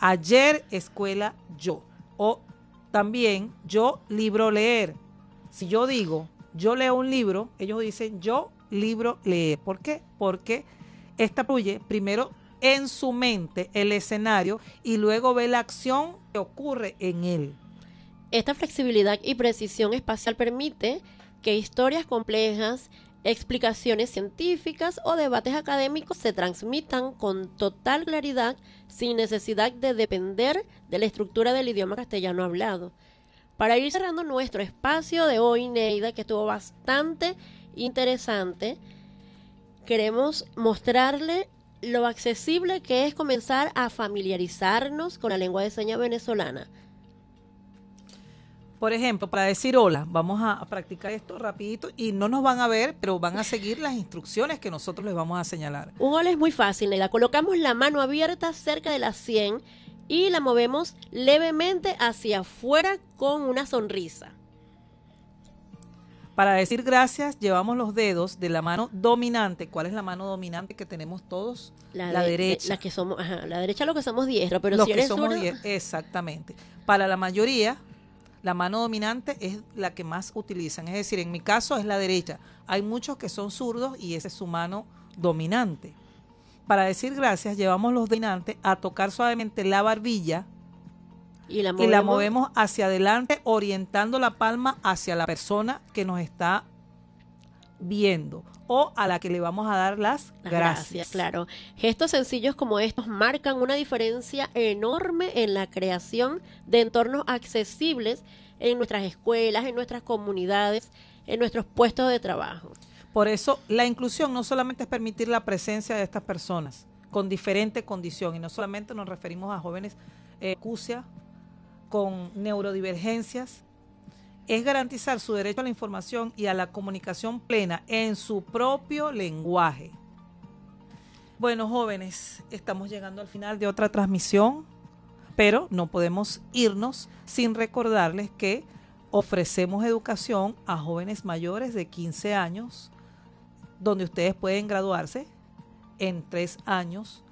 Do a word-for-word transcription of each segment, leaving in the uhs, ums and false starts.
ayer escuela yo. O también yo libro leer. Si yo digo yo leo un libro, ellos dicen yo libro leer. ¿Por qué? Porque esta fluye primero en su mente el escenario y luego ve la acción que ocurre en él. Esta flexibilidad y precisión espacial permite que historias complejas, explicaciones científicas o debates académicos se transmitan con total claridad sin necesidad de depender de la estructura del idioma castellano hablado. Para ir cerrando nuestro espacio de hoy, Neida, que estuvo bastante interesante, queremos mostrarle lo accesible que es comenzar a familiarizarnos con la lengua de señas venezolana. Por ejemplo, para decir hola, vamos a, a practicar esto rapidito y no nos van a ver, pero van a seguir las instrucciones que nosotros les vamos a señalar. Un hola es muy fácil, Neida. Colocamos la mano abierta cerca de la sien y la movemos levemente hacia afuera con una sonrisa. Para decir gracias, llevamos los dedos de la mano dominante. ¿Cuál es la mano dominante que tenemos todos? La, la de, derecha. De, la que somos, ajá, la derecha lo que somos diestro, pero los si que eres somos zurdo, die- exactamente. Para la mayoría, la mano dominante es la que más utilizan. Es decir, en mi caso es la derecha. Hay muchos que son zurdos y esa es su mano dominante. Para decir gracias, llevamos los dominantes a tocar suavemente la barbilla y la movemos, y la movemos hacia adelante, orientando la palma hacia la persona que nos está viendo o a la que le vamos a dar las las gracias. gracias. Claro, gestos sencillos como estos marcan una diferencia enorme en la creación de entornos accesibles en nuestras escuelas, en nuestras comunidades, en nuestros puestos de trabajo. Por eso, la inclusión no solamente es permitir la presencia de estas personas con diferente condición, y no solamente nos referimos a jóvenes eh, cucia, con neurodivergencias, es garantizar su derecho a la información y a la comunicación plena en su propio lenguaje. Bueno, jóvenes, estamos llegando al final de otra transmisión, pero no podemos irnos sin recordarles que ofrecemos educación a jóvenes mayores de quince años, donde ustedes pueden graduarse en tres años,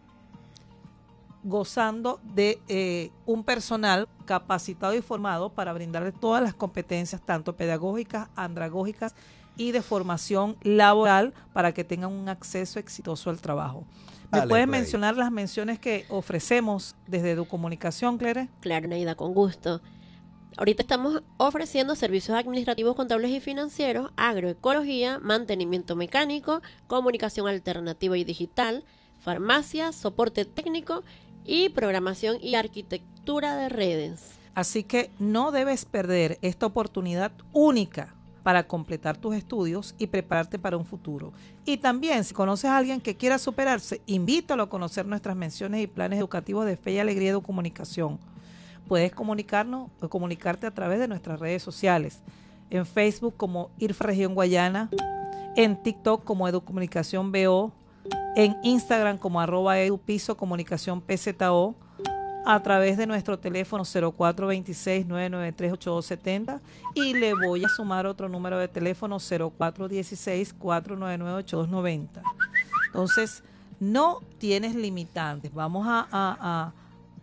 gozando de eh, un personal capacitado y formado para brindarles todas las competencias, tanto pedagógicas, andragógicas y de formación laboral, para que tengan un acceso exitoso al trabajo. ¿Me Dale, puedes Play. mencionar las menciones que ofrecemos desde Educomunicación, Claire? Claro, Neida, con gusto. Ahorita estamos ofreciendo servicios administrativos, contables y financieros, agroecología, mantenimiento mecánico, comunicación alternativa y digital, farmacia, soporte técnico y programación y arquitectura de redes. Así que no debes perder esta oportunidad única para completar tus estudios y prepararte para un futuro. Y también, si conoces a alguien que quiera superarse, invítalo a conocer nuestras menciones y planes educativos de Fe y Alegría de Comunicación. Puedes comunicarnos o comunicarte a través de nuestras redes sociales. En Facebook como I R F Región Guayana, en TikTok como Educomunicación B O, en Instagram como arroba edupiso comunicación P Z O, a través de nuestro teléfono cero cuatro dos seis, nueve nueve tres, ocho dos siete cero, y le voy a sumar otro número de teléfono cero cuatro uno seis, cuatro nueve nueve, ocho dos nueve cero. Entonces, no tienes limitantes. Vamos a, a, a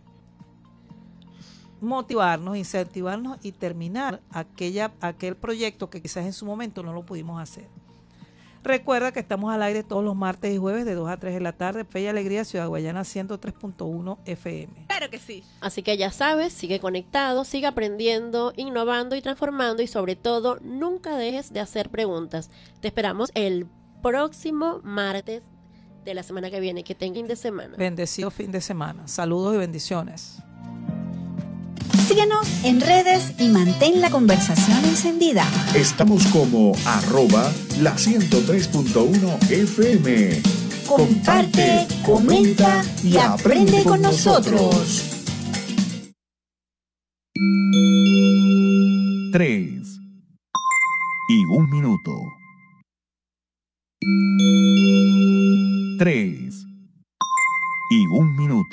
motivarnos, incentivarnos y terminar aquella, aquel proyecto que quizás en su momento no lo pudimos hacer. Recuerda que estamos al aire todos los martes y jueves de dos a tres de la tarde. Fe y Alegría, Ciudad Guayana ciento tres punto uno F M. Claro que sí. Así que ya sabes, sigue conectado, sigue aprendiendo, innovando y transformando, y sobre todo, nunca dejes de hacer preguntas. Te esperamos el próximo martes de la semana que viene. Que tengan fin de semana. Bendecido fin de semana. Saludos y bendiciones. Síguenos en redes y mantén la conversación encendida. Estamos como arroba la ciento tres punto uno F M. Comparte, comenta y aprende con nosotros. Tres y un minuto. Tres y un minuto.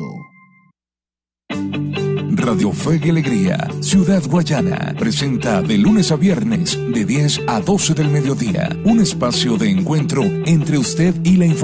Radio Fe y Alegría, Ciudad Guayana, presenta de lunes a viernes de diez a doce del mediodía un espacio de encuentro entre usted y la información.